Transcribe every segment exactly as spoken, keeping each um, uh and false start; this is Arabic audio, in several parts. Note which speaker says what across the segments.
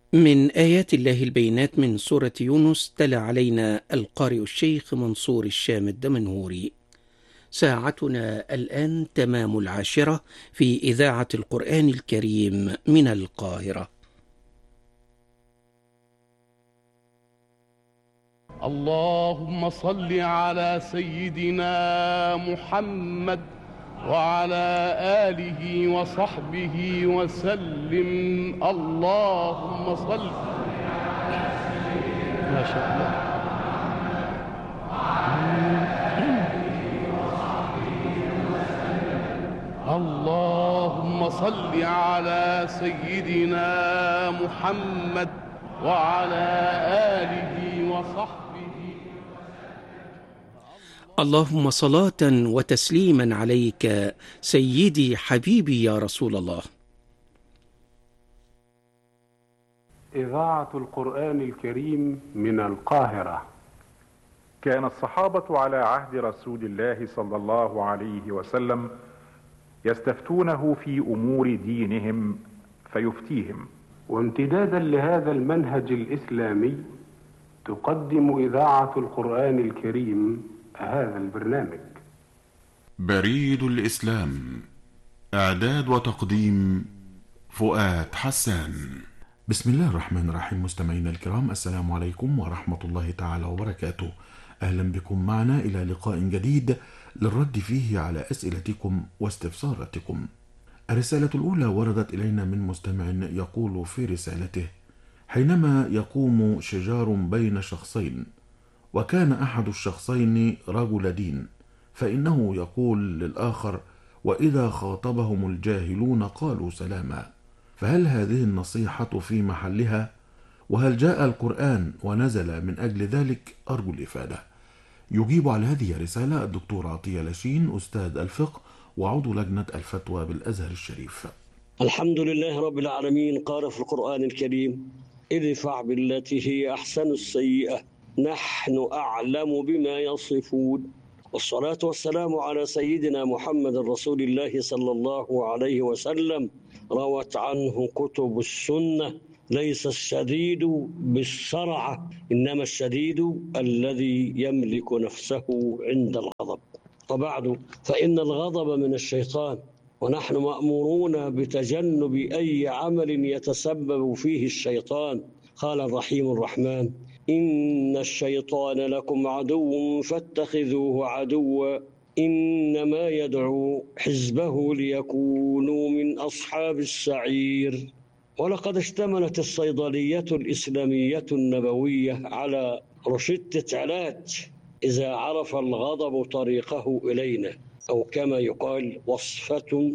Speaker 1: من آيات الله البينات من سورة يونس تلا علينا القارئ الشيخ منصور الشام الدمنهوري. ساعتنا الآن تمام العاشرة في إذاعة القرآن الكريم من القاهرة.
Speaker 2: اللهم صل على سيدنا محمد وعلى آله وصحبه وسلم. اللهم صل ما شاء الله. اللهم صل على سيدنا محمد وعلى آله وصحبه.
Speaker 1: اللهم صلاة وتسليما عليك سيدي حبيبي يا رسول الله.
Speaker 3: إذاعة القرآن الكريم من القاهرة.
Speaker 4: كان الصحابة على عهد رسول الله صلى الله عليه وسلم يستفتونه في أمور دينهم فيفتيهم.
Speaker 3: وامتدادا لهذا المنهج الإسلامي تقدم إذاعة القرآن الكريم هذا البرنامج.
Speaker 5: بريد الإسلام، إعداد وتقديم فؤاد حسان.
Speaker 6: بسم الله الرحمن الرحيم. مستمعينا الكرام، السلام عليكم ورحمة الله تعالى وبركاته. أهلا بكم معنا إلى لقاء جديد للرد فيه على أسئلتكم واستفساراتكم. الرسالة الأولى وردت إلينا من مستمع يقول في رسالته: حينما يقوم شجار بين شخصين وكان أحد الشخصين رجل دين، فإنه يقول للآخر: وإذا خاطبهم الجاهلون قالوا سلاما، فهل هذه النصيحة في محلها؟ وهل جاء القرآن ونزل من أجل ذلك؟ أرجو الإفادة. يجيب على هذه الرسالة الدكتور عطية لاشين، أستاذ الفقه وعضو لجنة الفتوى بالأزهر الشريف.
Speaker 7: الحمد لله رب العالمين. قال في القرآن الكريم: ادفع بالتي هي أحسن السيئة نحن أعلم بما يصفون. والصلاة والسلام على سيدنا محمد رسول الله صلى الله عليه وسلم. روت عنه كتب السنة: ليس الشديد بالسرعة، إنما الشديد الذي يملك نفسه عند الغضب. وبعد، فإن الغضب من الشيطان، ونحن مأمورون بتجنب أي عمل يتسبب فيه الشيطان. قال الرحيم الرحمن: إن الشيطان لكم عدو فاتخذوه عدوا إنما يدعو حزبه ليكونوا من أصحاب السعير. ولقد اشتملت الصيدلية الإسلامية النبوية على روشتة علاج إذا عرف الغضب طريقه إلينا، أو كما يقال وصفة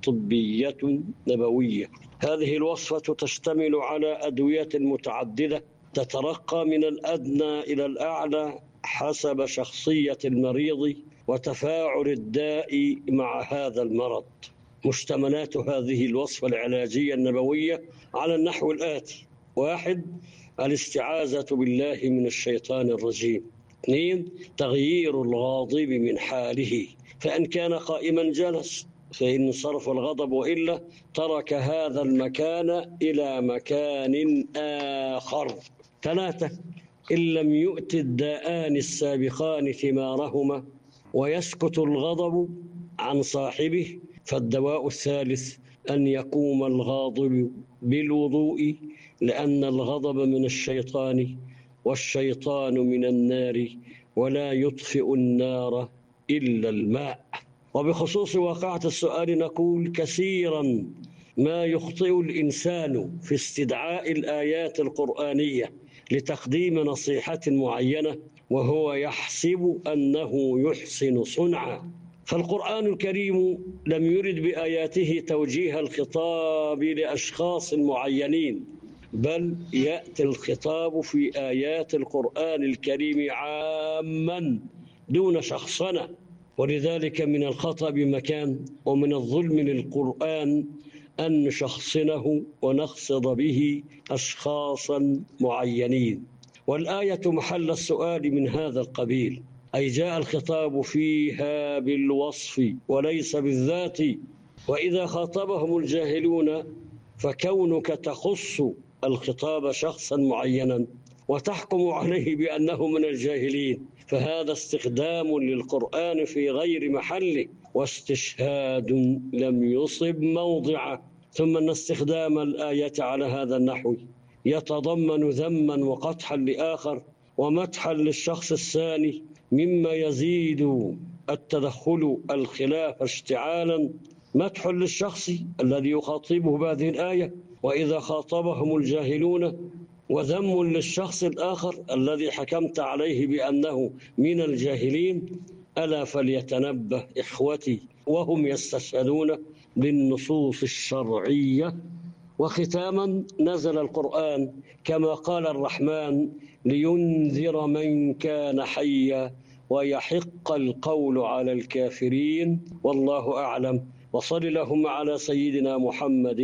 Speaker 7: طبية نبوية. هذه الوصفة تشتمل على أدوية متعددة تترقى من الأدنى إلى الأعلى حسب شخصية المريض وتفاعل الداء مع هذا المرض. مشتملات هذه الوصفة العلاجية النبوية على النحو الآتي: واحد، الاستعاذة بالله من الشيطان الرجيم. اثنين، تغيير الغاضب من حاله، فإن كان قائما جلس، فإن صرف الغضب وإلا ترك هذا المكان إلى مكان آخر. ثلاثة، إن لم يؤت الداءان السابقان ثمارهما ويسكت الغضب عن صاحبه، فالدواء الثالث أن يقوم الغاضب بالوضوء، لأن الغضب من الشيطان والشيطان من النار، ولا يطفئ النار إلا الماء. وبخصوص واقعة السؤال نقول: كثيرا ما يخطئ الإنسان في استدعاء الآيات القرآنية لتقديم نصيحة معينة وهو يحسب أنه يحسن صنعا. فالقرآن الكريم لم يرد بآياته توجيه الخطاب لأشخاص معينين، بل يأتي الخطاب في آيات القرآن الكريم عاما دون شخصنة. ولذلك من الخطأ بمكان ومن الظلم للقرآن أن نشخصنه ونقصد به أشخاصا معينين. والآية محل السؤال من هذا القبيل، أي جاء الخطاب فيها بالوصف وليس بالذات. وإذا خاطبهم الجاهلون فكونك تخص الخطاب شخصا معينا وتحكم عليه بأنه من الجاهلين، فهذا استخدام للقرآن في غير محله واستشهاد لم يصب موضعه. ثم أن استخدام الآية على هذا النحو يتضمن ذما وقدحا لآخر ومدحا للشخص الثاني، مما يزيد التدخل الخلاف اشتعالا. مدح للشخص الذي يخاطبه بهذه الآية وإذا خاطبهم الجاهلون، وذم للشخص الآخر الذي حكمت عليه بأنه من الجاهلين. ألا فليتنبه إخوتي وهم يستشهدون بالنصوص الشرعية. وختاما، نزل القرآن كما قال الرحمن لينذر من كان حيا ويحق القول على الكافرين، والله أعلم. وصل اللهم على سيدنا محمد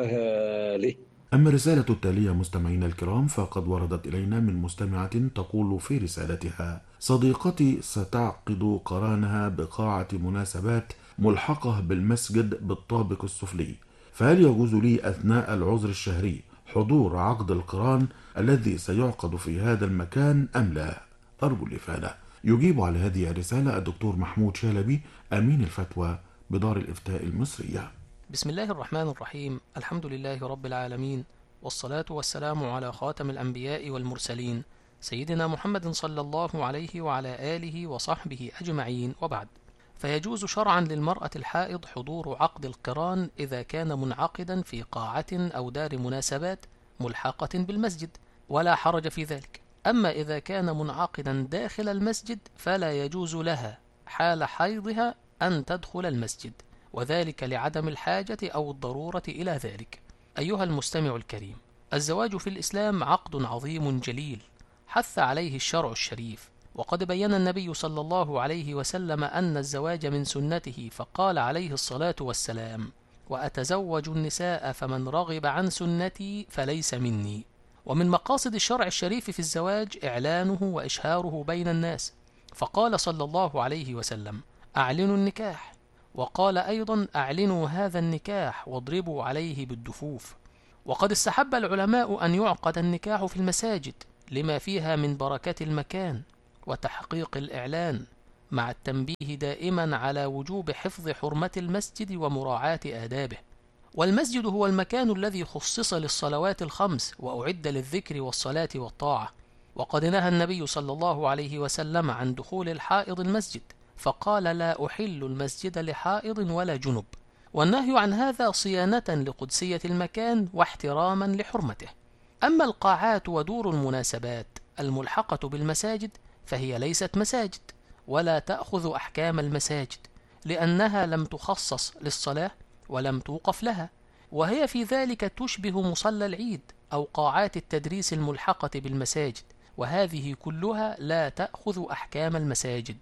Speaker 7: وآله.
Speaker 6: أما الرسالة التالية مستمعينا الكرام فقد وردت إلينا من مستمعة تقول في رسالتها: صديقتي ستعقد قرانها بقاعة مناسبات ملحقة بالمسجد بالطابق السفلي، فهل يجوز لي أثناء العذر الشهري حضور عقد القران الذي سيعقد في هذا المكان أم لا؟ أرجو الإفادة. يجيب على هذه الرسالة الدكتور محمود شلبي، أمين الفتوى بدار الإفتاء المصرية.
Speaker 8: بسم الله الرحمن الرحيم. الحمد لله رب العالمين، والصلاة والسلام على خاتم الأنبياء والمرسلين سيدنا محمد صلى الله عليه وعلى آله وصحبه أجمعين، وبعد. فيجوز شرعا للمرأة الحائض حضور عقد القران إذا كان منعقدا في قاعة أو دار مناسبات ملحقة بالمسجد، ولا حرج في ذلك. أما إذا كان منعقدا داخل المسجد فلا يجوز لها حال حيضها أن تدخل المسجد، وذلك لعدم الحاجة أو الضرورة إلى ذلك. أيها المستمع الكريم، الزواج في الإسلام عقد عظيم جليل حث عليه الشرع الشريف، وقد بين النبي صلى الله عليه وسلم أن الزواج من سنته، فقال عليه الصلاة والسلام: وأتزوج النساء فمن رغب عن سنتي فليس مني. ومن مقاصد الشرع الشريف في الزواج إعلانه وإشهاره بين الناس، فقال صلى الله عليه وسلم: أعلنوا النكاح، وقال أيضا: أعلنوا هذا النكاح واضربوا عليه بالدفوف. وقد استحب العلماء أن يعقد النكاح في المساجد لما فيها من بركة المكان وتحقيق الإعلان، مع التنبيه دائما على وجوب حفظ حرمة المسجد ومراعاة آدابه. والمسجد هو المكان الذي خصص للصلوات الخمس وأعد للذكر والصلاة والطاعة. وقد نهى النبي صلى الله عليه وسلم عن دخول الحائض المسجد، فقال: لا أحل المسجد لحائض ولا جنب. والنهي عن هذا صيانة لقدسية المكان واحتراما لحرمته. أما القاعات ودور المناسبات الملحقة بالمساجد فهي ليست مساجد ولا تأخذ أحكام المساجد، لأنها لم تخصص للصلاة ولم توقف لها، وهي في ذلك تشبه مصلى العيد أو قاعات التدريس الملحقة بالمساجد، وهذه كلها لا تأخذ أحكام المساجد.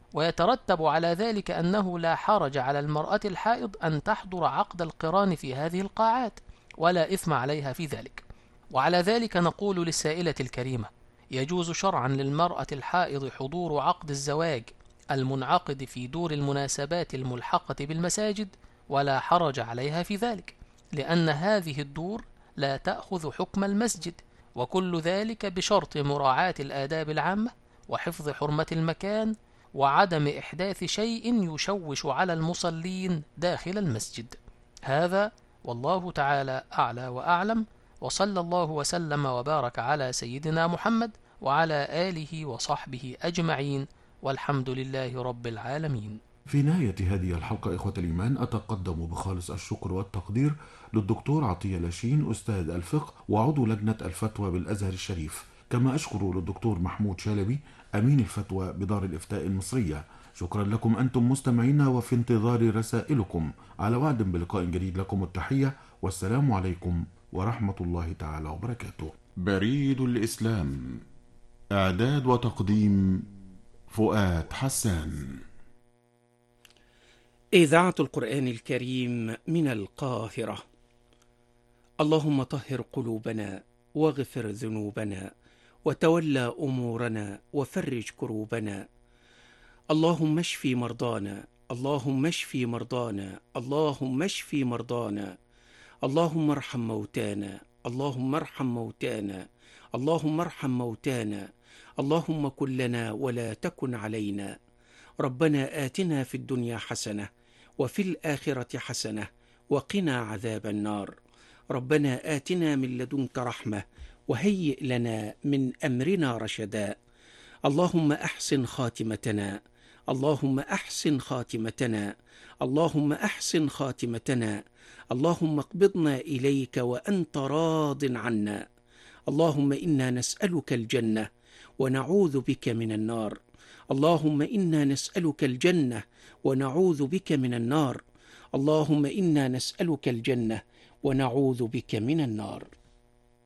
Speaker 8: ويترتب على ذلك أنه لا حرج على المرأة الحائض أن تحضر عقد القران في هذه القاعات، ولا إثم عليها في ذلك. وعلى ذلك نقول للسائلة الكريمة: يجوز شرعا للمرأة الحائض حضور عقد الزواج المنعقد في دور المناسبات الملحقة بالمساجد، ولا حرج عليها في ذلك، لأن هذه الدور لا تأخذ حكم المسجد، وكل ذلك بشرط مراعاة الآداب العامة وحفظ حرمة المكان وعدم إحداث شيء يشوش على المصلين داخل المسجد. هذا والله تعالى أعلى وأعلم، وصلى الله وسلم وبارك على سيدنا محمد وعلى آله وصحبه أجمعين، والحمد لله رب العالمين.
Speaker 6: في نهاية هذه الحلقة إخوة الإيمان، أتقدم بخالص الشكر والتقدير للدكتور عطية لاشين أستاذ الفقه وعضو لجنة الفتوى بالأزهر الشريف، كما أشكر للدكتور محمود شلبي أمين الفتوى بدار الإفتاء المصرية. شكرا لكم أنتم مستمعينا، وفي انتظار رسائلكم. على وعد بلقاء جديد، لكم التحية والسلام عليكم ورحمة الله تعالى وبركاته.
Speaker 5: بريد الإسلام، إعداد وتقديم فؤاد حسان.
Speaker 1: إذاعة القرآن الكريم من القاهرة. اللهم طهر قلوبنا واغفر ذنوبنا وتولى أمورنا وفرج كروبنا. اللهم اشف مرضانا، اللهم اشف مرضانا، اللهم اشف مرضانا، اللهم ارحم موتانا، اللهم ارحم موتانا، اللهم ارحم موتانا، اللهم كن لنا ولا تكن علينا. ربنا آتنا في الدنيا حسنة وفي الآخرة حسنة وقنا عذاب النار. ربنا آتنا من لدنك رحمة وهيئ لنا من أمرنا رشدا. اللهم أحسن خاتمتنا، اللهم أحسن خاتمتنا، اللهم أحسن خاتمتنا. اللهم اقبضنا إليك وأنت راض عنا. اللهم إنا نسألك الجنة ونعوذ بك من النار. اللهم إنا نسألك الجنة ونعوذ بك من النار. اللهم إنا نسألك الجنة ونعوذ بك من النار.